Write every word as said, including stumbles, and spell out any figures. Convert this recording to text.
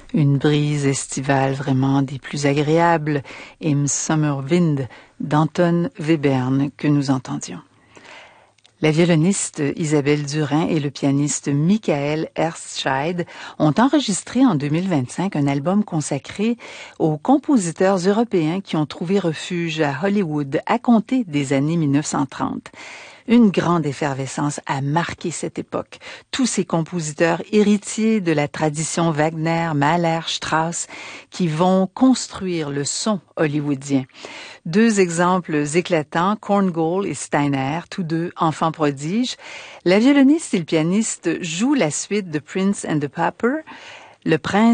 Une brise estivale vraiment des plus agréables, Im Sommerwind d'Anton Webern que nous entendions. La violoniste Isabelle Durin et le pianiste Michael Erstscheid ont enregistré en deux mille vingt-cinq un album consacré aux compositeurs européens qui ont trouvé refuge à Hollywood à compter des années mille neuf cent trente. Une grande effervescence a marqué cette époque. Tous ces compositeurs héritiers de la tradition Wagner, Mahler, Strauss, qui vont construire le son hollywoodien. Deux exemples éclatants, Korngold et Steiner, tous deux enfants prodiges. La violoniste et le pianiste jouent la suite de Prince and the Pauper, Le Prince